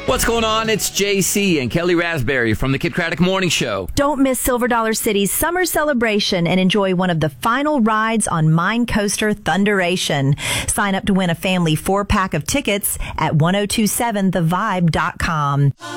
What's going on? It's JC and Kelly Raspberry from the Kid Craddock Morning Show. Don't miss Silver Dollar City's summer celebration and enjoy one of the final rides on Mine Coaster Thunderation. Sign up to win a family 4-pack of tickets at 1027thevibe.com.